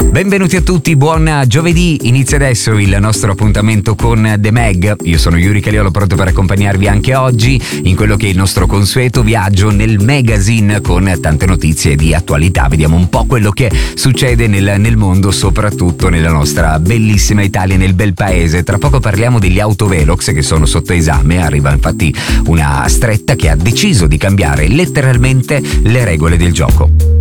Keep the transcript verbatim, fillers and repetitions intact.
Benvenuti a tutti, buon giovedì. Inizia adesso il nostro appuntamento con The Mag. Io sono Yuri Caliolo, pronto per accompagnarvi anche oggi in quello che è il nostro consueto viaggio nel magazine con tante notizie di attualità. Vediamo un po' quello che succede nel, nel mondo, soprattutto nella nostra bellissima Italia, nel bel paese. Tra poco parliamo degli autovelox che sono sotto esame. Arriva infatti una stretta che ha deciso di cambiare letteralmente le regole del gioco.